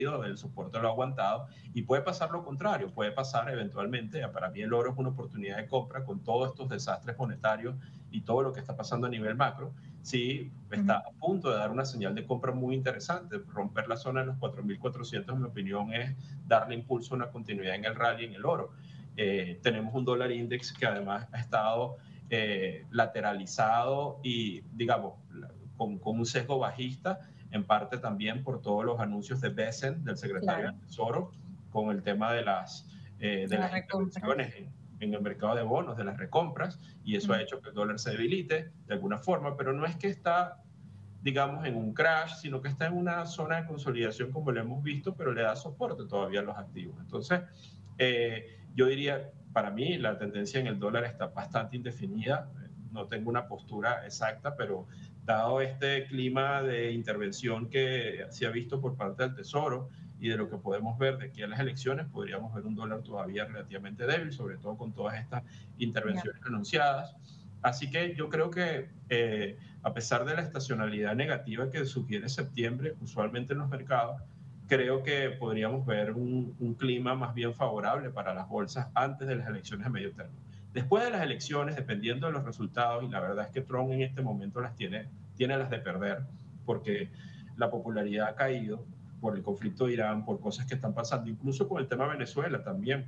el soporte lo ha aguantado, y puede pasar lo contrario, puede pasar eventualmente. Para mí el oro es una oportunidad de compra con todos estos desastres monetarios y todo lo que está pasando a nivel macro. Sí, está a punto de dar una señal de compra muy interesante. Romper la zona de los 4.400, en mi opinión, es darle impulso a una continuidad en el rally en el oro. Tenemos un dólar index que además ha estado lateralizado y, digamos, con un sesgo bajista, en parte también por todos los anuncios de Bessent, del secretario del Tesoro, con el tema de las intervenciones en el mercado de bonos, de las recompras, y eso ha hecho que el dólar se debilite de alguna forma, pero no es que está, digamos, en un crash, sino que está en una zona de consolidación como lo hemos visto, pero le da soporte todavía a los activos. Entonces, yo diría, para mí la tendencia en el dólar está bastante indefinida. No tengo una postura exacta, pero dado este clima de intervención que se ha visto por parte del Tesoro y de lo que podemos ver de aquí a las elecciones, podríamos ver un dólar todavía relativamente débil, sobre todo con todas estas intervenciones anunciadas. Así que yo creo que a pesar de la estacionalidad negativa que sugiere septiembre usualmente en los mercados, creo que podríamos ver un clima más bien favorable para las bolsas antes de las elecciones de medio término. Después de las elecciones, dependiendo de los resultados, y la verdad es que Trump en este momento tiene las de perder, porque la popularidad ha caído por el conflicto de Irán, por cosas que están pasando, incluso con el tema de Venezuela también.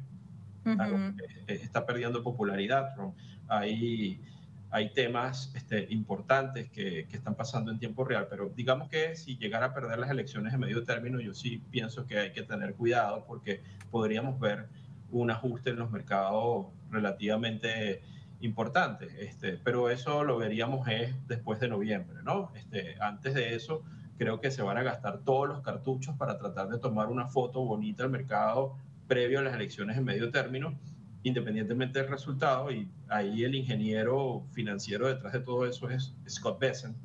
Está perdiendo popularidad Trump. Hay temas importantes que están pasando en tiempo real, pero digamos que si llegara a perder las elecciones de medio término, yo sí pienso que hay que tener cuidado porque podríamos ver un ajuste en los mercados relativamente importante, pero eso lo veríamos después de noviembre, ¿no? Antes de eso, creo que se van a gastar todos los cartuchos para tratar de tomar una foto bonita al mercado previo a las elecciones en medio término, independientemente del resultado, y ahí el ingeniero financiero detrás de todo eso es Scott Bessent,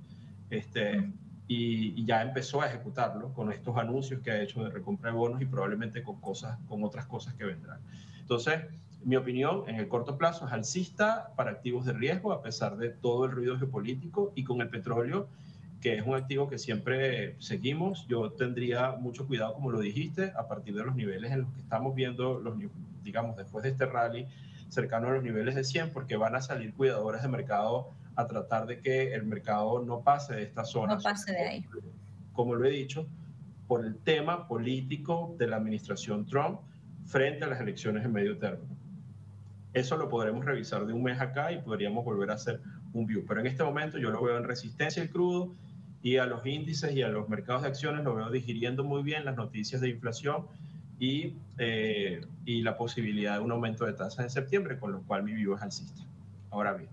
y ya empezó a ejecutarlo con estos anuncios que ha hecho de recompra de bonos y probablemente con otras cosas que vendrán. Entonces, mi opinión en el corto plazo es alcista para activos de riesgo, a pesar de todo el ruido geopolítico, y con el petróleo, que es un activo que siempre seguimos, yo tendría mucho cuidado, como lo dijiste, a partir de los niveles en los que estamos viendo, digamos, después de este rally, cercano a los niveles de 100, porque van a salir cuidadores de mercado a tratar de que el mercado no pase de esta zona. No pase de ahí. Como lo he dicho, por el tema político de la administración Trump frente a las elecciones en medio término. Eso lo podremos revisar de un mes acá y podríamos volver a hacer un view. Pero en este momento yo lo veo en resistencia al crudo, y a los índices y a los mercados de acciones lo veo digiriendo muy bien las noticias de inflación y la posibilidad de un aumento de tasas en septiembre, con lo cual mi view es alcista. Ahora bien.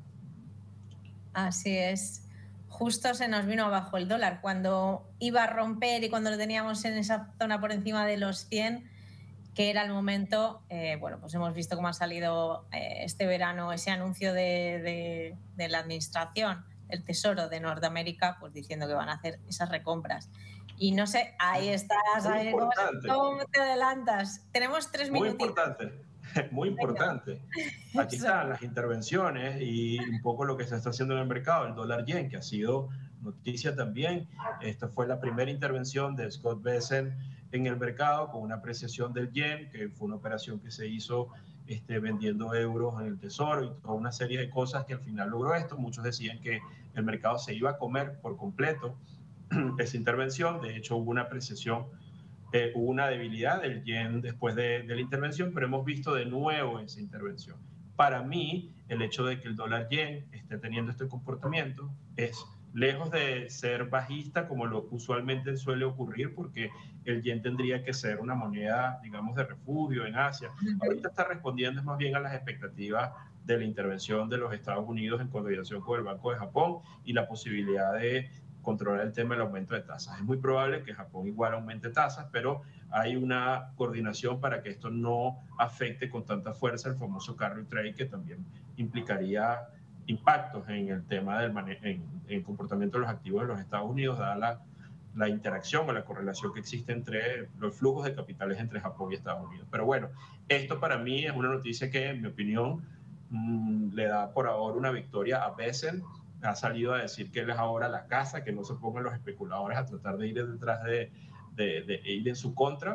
Así es. Justo se nos vino abajo el dólar. Cuando iba a romper y cuando lo teníamos en esa zona por encima de los 100, que era el momento, bueno, pues hemos visto cómo ha salido este verano ese anuncio de la administración del Tesoro de Norteamérica, pues diciendo que van a hacer esas recompras. Y no sé, ahí estás, ¿cómo te adelantas? Tenemos 3 minutitos. Muy importante, muy importante. Aquí están las intervenciones y un poco lo que se está haciendo en el mercado, el dólar yen, que ha sido noticia también. Esta fue la primera intervención de Scott Bessent en el mercado, con una apreciación del yen, que fue una operación que se hizo vendiendo euros en el Tesoro y toda una serie de cosas que al final logró esto. Muchos decían que el mercado se iba a comer por completo esa intervención. De hecho, hubo una apreciación, hubo una debilidad del yen después de la intervención, pero hemos visto de nuevo esa intervención. Para mí, el hecho de que el dólar yen esté teniendo este comportamiento es lejos de ser bajista, como lo usualmente suele ocurrir, porque el yen tendría que ser una moneda, digamos, de refugio en Asia. Ahorita está respondiendo más bien a las expectativas de la intervención de los Estados Unidos en coordinación con el Banco de Japón y la posibilidad de controlar el tema del aumento de tasas. Es muy probable que Japón igual aumente tasas, pero hay una coordinación para que esto no afecte con tanta fuerza el famoso carry trade, que también implicaría impactos en el tema en el comportamiento de los activos de los Estados Unidos, dada la interacción o la correlación que existe entre los flujos de capitales entre Japón y Estados Unidos. Pero bueno, esto para mí es una noticia que, en mi opinión, le da por ahora una victoria a Bessent. Ha salido a decir que él es ahora la casa, que no se pongan los especuladores a tratar de ir detrás de de ir en su contra,